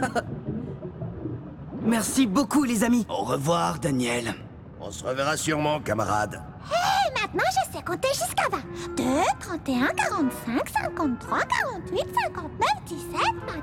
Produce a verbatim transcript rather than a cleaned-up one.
Merci beaucoup, les amis. Au revoir, Daniel. On se reverra sûrement, camarade. Et maintenant, je sais compter jusqu'à vingt. deux, trente et un, quarante-cinq, cinquante-trois, quarante-huit, cinquante-neuf, dix-sept,